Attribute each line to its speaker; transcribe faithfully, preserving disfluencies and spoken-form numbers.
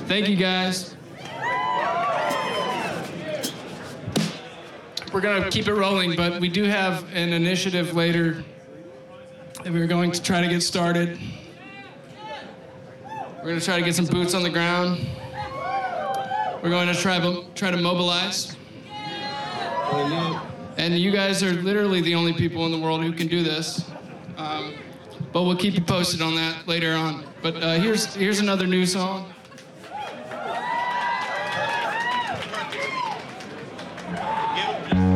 Speaker 1: Thank you, guys. We're going to keep it rolling, but we do have an initiative later that we're going to try to get started. We're going to try to get some boots on the ground. We're going to try, try to mobilize. And you guys are literally the only people in the world who can do this. Um, but we'll keep you posted on that later on. But uh, here's, here's another new song.
Speaker 2: Give